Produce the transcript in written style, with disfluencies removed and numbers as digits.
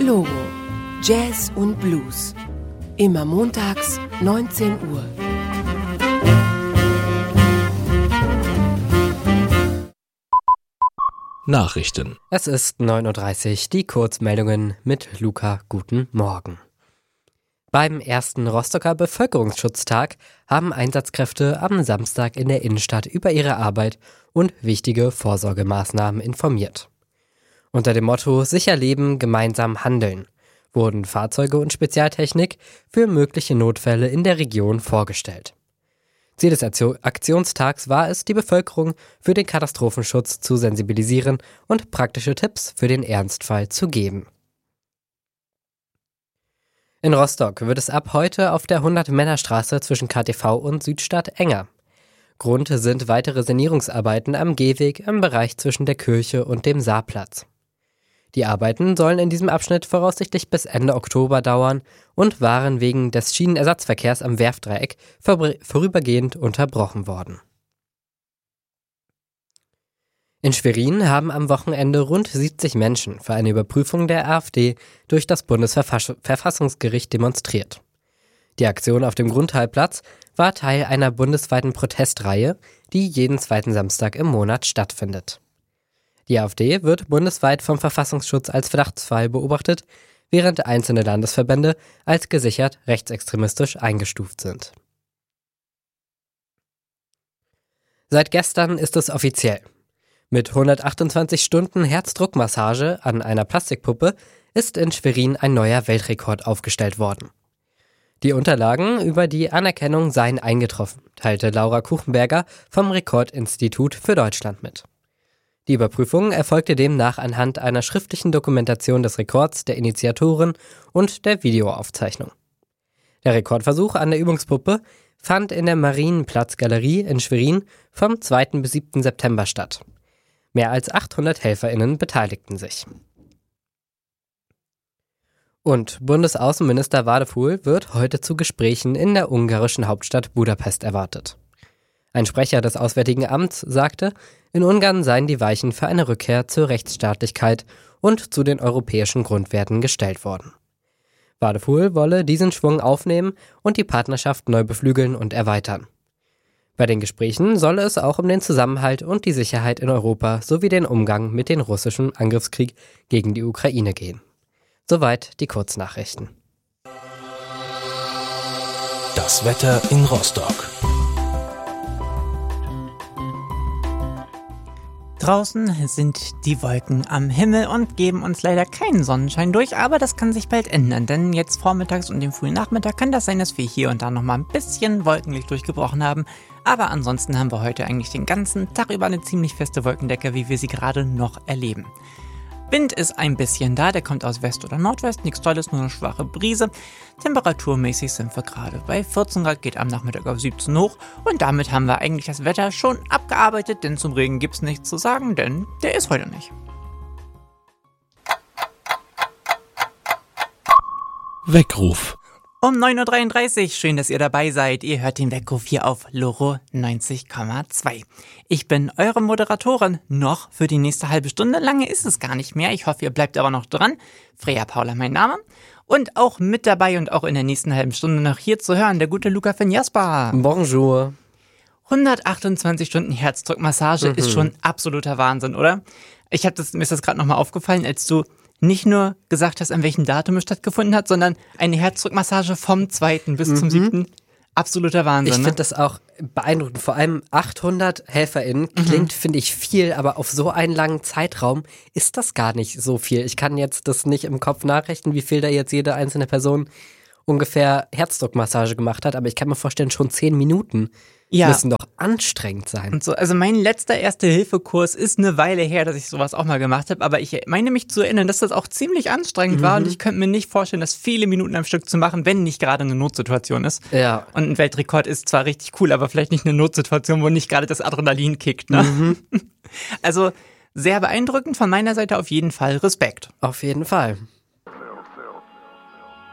Logo, Jazz und Blues. Immer montags, 19 Uhr. Nachrichten. Es ist 9:30 Uhr, die Kurzmeldungen mit Luca. Guten Morgen. Beim ersten Rostocker Bevölkerungsschutztag haben Einsatzkräfte am Samstag in der Innenstadt über ihre Arbeit und wichtige Vorsorgemaßnahmen informiert. Unter dem Motto Sicher leben, gemeinsam handeln wurden Fahrzeuge und Spezialtechnik für mögliche Notfälle in der Region vorgestellt. Ziel des Aktionstags war es, die Bevölkerung für den Katastrophenschutz zu sensibilisieren und praktische Tipps für den Ernstfall zu geben. In Rostock wird es ab heute auf der 100-Männer-Straße zwischen KTV und Südstadt enger. Grund sind weitere Sanierungsarbeiten am Gehweg im Bereich zwischen der Kirche und dem Saarplatz. Die Arbeiten sollen in diesem Abschnitt voraussichtlich bis Ende Oktober dauern und waren wegen des Schienenersatzverkehrs am Werftdreieck vorübergehend unterbrochen worden. In Schwerin haben am Wochenende rund 70 Menschen für eine Überprüfung der AfD durch das Bundesverfassungsgericht demonstriert. Die Aktion auf dem Grundhaltplatz war Teil einer bundesweiten Protestreihe, die jeden zweiten Samstag im Monat stattfindet. Die AfD wird bundesweit vom Verfassungsschutz als Verdachtsfall beobachtet, während einzelne Landesverbände als gesichert rechtsextremistisch eingestuft sind. Seit gestern ist es offiziell. Mit 128 Stunden Herzdruckmassage an einer Plastikpuppe ist in Schwerin ein neuer Weltrekord aufgestellt worden. Die Unterlagen über die Anerkennung seien eingetroffen, teilte Laura Kuchenberger vom Rekordinstitut für Deutschland mit. Die Überprüfung erfolgte demnach anhand einer schriftlichen Dokumentation des Rekords, der Initiatoren und der Videoaufzeichnung. Der Rekordversuch an der Übungspuppe fand in der Marienplatz-Galerie in Schwerin vom 2. bis 7. September statt. Mehr als 800 HelferInnen beteiligten sich. Und Bundesaußenminister Wadefuhl wird heute zu Gesprächen in der ungarischen Hauptstadt Budapest erwartet. Ein Sprecher des Auswärtigen Amts sagte, in Ungarn seien die Weichen für eine Rückkehr zur Rechtsstaatlichkeit und zu den europäischen Grundwerten gestellt worden. Wadefuhl wolle diesen Schwung aufnehmen und die Partnerschaft neu beflügeln und erweitern. Bei den Gesprächen solle es auch um den Zusammenhalt und die Sicherheit in Europa sowie den Umgang mit dem russischen Angriffskrieg gegen die Ukraine gehen. Soweit die Kurznachrichten. Das Wetter in Rostock. Draußen sind die Wolken am Himmel und geben uns leider keinen Sonnenschein durch, aber das kann sich bald ändern, denn jetzt vormittags und im frühen Nachmittag kann das sein, dass wir hier und da nochmal ein bisschen Wolkenlicht durchgebrochen haben, aber ansonsten haben wir heute eigentlich den ganzen Tag über eine ziemlich feste Wolkendecke, wie wir sie gerade noch erleben. Wind ist ein bisschen da, der kommt aus West oder Nordwest, nichts Tolles, nur eine schwache Brise. Temperaturmäßig sind wir gerade bei 14 Grad, geht am Nachmittag auf 17 hoch und damit haben wir eigentlich das Wetter schon abgearbeitet, denn zum Regen gibt's nichts zu sagen, denn der ist heute nicht. Weckruf. Um 9:33 Uhr, schön, dass ihr dabei seid. Ihr hört den Weckruf hier auf Loro 90,2. Ich bin eure Moderatorin noch für die nächste halbe Stunde. Lange ist es gar nicht mehr. Ich hoffe, ihr bleibt aber noch dran. Freya Paula, mein Name. Und auch mit dabei und auch in der nächsten halben Stunde noch hier zu hören, der gute Luca von Jasper. Bonjour. 128 Stunden Herzdruckmassage ist schon absoluter Wahnsinn, oder? Mir ist das gerade nochmal aufgefallen, als du nicht nur gesagt hast, an welchem Datum es stattgefunden hat, sondern eine Herzdruckmassage vom 2. bis zum 7. Absoluter Wahnsinn. Ich ne? finde das auch beeindruckend. Vor allem 800 HelferInnen klingt, finde ich, viel, aber auf so einen langen Zeitraum ist das gar nicht so viel. Ich kann jetzt das nicht im Kopf nachrechnen, wie viel da jetzt jede einzelne Person ungefähr Herzdruckmassage gemacht hat, aber ich kann mir vorstellen, schon 10 Minuten müssen doch anstrengend sein. Und so, also mein letzter Erste-Hilfe-Kurs ist eine Weile her, dass ich sowas auch mal gemacht habe, aber ich meine mich zu erinnern, dass das auch ziemlich anstrengend war und ich könnte mir nicht vorstellen, das viele Minuten am Stück zu machen, wenn nicht gerade eine Notsituation ist. Ja. Und ein Weltrekord ist zwar richtig cool, aber vielleicht nicht eine Notsituation, wo nicht gerade das Adrenalin kickt. Ne? Also sehr beeindruckend, von meiner Seite auf jeden Fall Respekt. Auf jeden Fall.